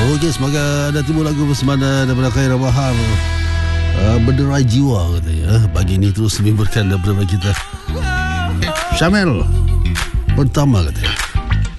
Okey, semoga ada timbul lagu bersemada daripada Khairul Bahar, berderai jiwa katanya. Pagi ini terus menghiburkan daripada kita. Syamel pertama katanya.